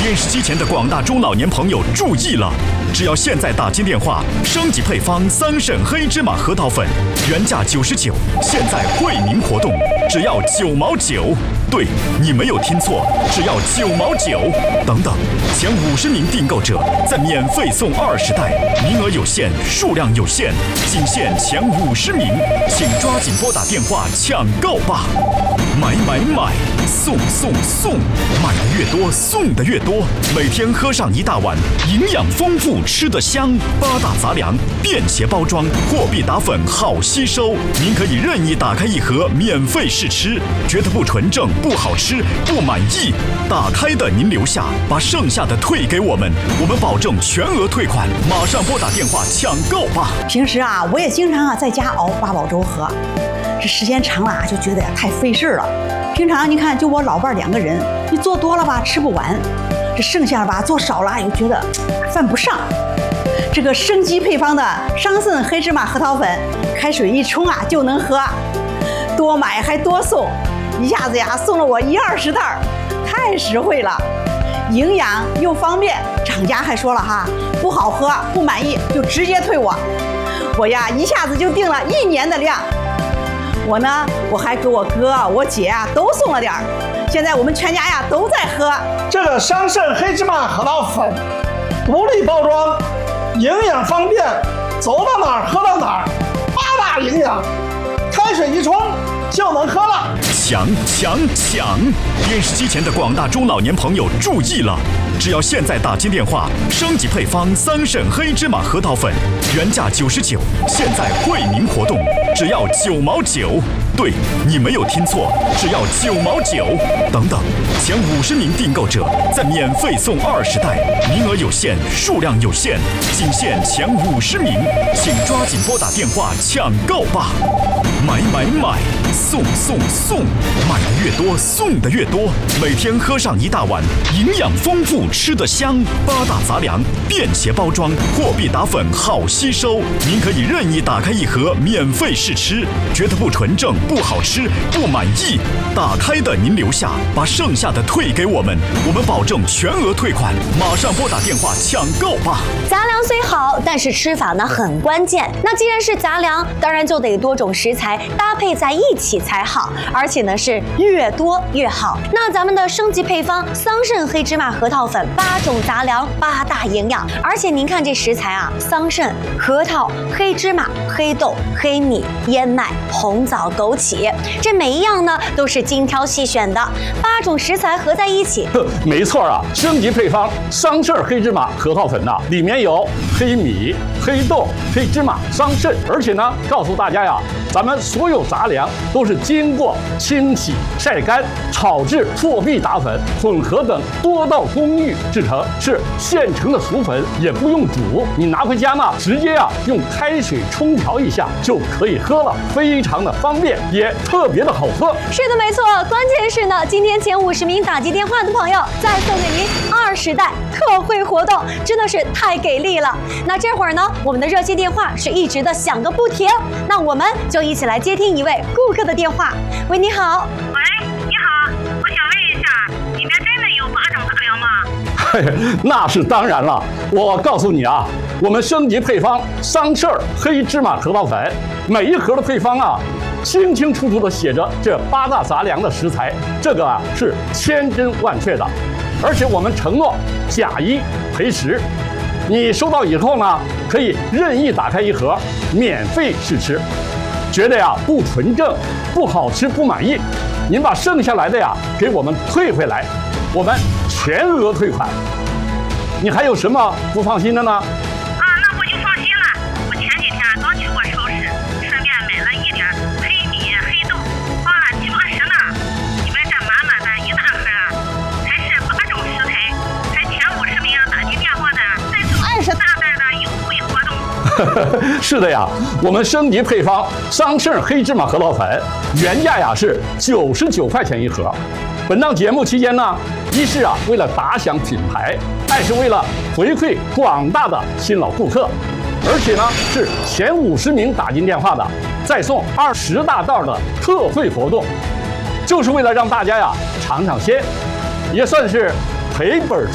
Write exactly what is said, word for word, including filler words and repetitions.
电视机前的广大中老年朋友注意了！只要现在打进电话，升级配方桑葚黑芝麻核桃粉，原价九十九，现在惠民活动，只要九毛九。对，你没有听错，只要九毛九。等等，前五十名订购者再免费送二十袋，名额有限，数量有限，仅限前五十名，请抓紧拨打电话抢购吧！买买买，送送送，买的越多，送的越多。每天喝上一大碗，营养丰富，吃得香。八大杂粮，便携包装，货币打粉好吸收。您可以任意打开一盒，免费试吃，觉得不纯正、不好吃、不满意，打开的您留下，把剩下的退给我们，我们保证全额退款。马上拨打电话抢购吧！ 平时啊，我也经常啊在家熬八宝粥喝。这时间长了啊，就觉得呀太费事了。平常你看，就我老伴两个人，你做多了吧吃不完，这剩下了吧做少了又觉得犯不上。这个升级配方的桑葚黑芝麻核桃粉，开水一冲啊就能喝，多买还多送，一下子呀送了我一二十袋，太实惠了，营养又方便。厂家还说了哈，不好喝不满意就直接退我，我呀一下子就订了一年的量。我呢，我还给我哥、我姐啊都送了点儿，现在我们全家呀都在喝这个桑葚黑芝麻核桃粉，独立包装，营养方便，走到哪儿喝到哪儿，八大营养，开水一冲就能喝了。 抢抢抢！电视机前的广大中老年朋友注意了！只要现在打进电话，升级配方桑葚黑芝麻核桃粉，原价九十九，现在惠民活动，只要九毛九。对，你没有听错，只要九毛九。等等，前五十名订购者再免费送二十袋，名额有限，数量有限，仅限前五十名，请抓紧拨打电话抢购吧！买买买，送送送，买的越多，送的越多。每天喝上一大碗，营养丰富，吃得香。八大杂粮，便携包装，货币打粉好吸收。您可以任意打开一盒，免费试吃，觉得不纯正、不好吃、不满意，打开的您留下，把剩下的退给我们，我们保证全额退款。马上拨打电话抢购吧！ 杂粮虽好，但是吃法呢很关键。那既然是杂粮，当然就得多种食材搭配在一起才好，而且呢是越多越好。那咱们的升级配方桑葚黑芝麻核桃粉，八种杂粮，八大营养，而且您看这食材啊，桑葚、核桃、黑芝麻、黑豆、黑米、燕麦、红枣、枸杞，这每一样呢都是精挑细选的，八种食材合在一起。 没错啊，升级配方桑葚黑芝麻核桃粉呐、啊，里面有黑米、黑豆、黑芝麻、桑葚，而且呢，告诉大家呀，咱们所有杂粮都是经过清洗、晒干、炒制、破壁打粉、混合等多道工艺制成，是现成的熟粉，也不用煮，你拿回家呢，直接啊用开水冲调一下就可以喝了，非常的方便，也特别的好喝。 是的，没错，关键是呢，今天前五十名打进电话的朋友再送给您二十袋特惠活动，真的是太给力了。那这会儿呢，我们的热线电话是一直的响个不停，那我们就一起来接听一位顾客的电话。喂，你好。 喂，你好，我想问一下，里面真的有八种杂粮吗？ 嘿，那是当然了。我告诉你啊，我们升级配方桑葚黑芝麻核桃粉，每一盒的配方啊，清清楚楚的写着这八大杂粮的食材，这个啊是千真万确的，而且我们承诺假一赔十。你收到以后呢，可以任意打开一盒，免费试吃。觉得呀不纯正、不好吃、不满意，您把剩下来的呀给我们退回来，我们全额退款。你还有什么不放心的呢？ 啊，那我就放心了。我前几天刚去过超市，顺便买了一点黑米、黑豆，花了七八十呢。你们这满满的一大盒，还是八种食材，还前五十名打进电话的，再送二十大袋的优惠活动。 是的呀，我们升级配方桑葚黑芝麻核桃粉，原价呀是九十九块钱一盒。本档节目期间呢，一是啊为了打响品牌，二是为了回馈广大的新老顾客，而且呢是前五十名打进电话的，再送二十大袋的特惠活动，就是为了让大家呀尝尝鲜，也算是赔本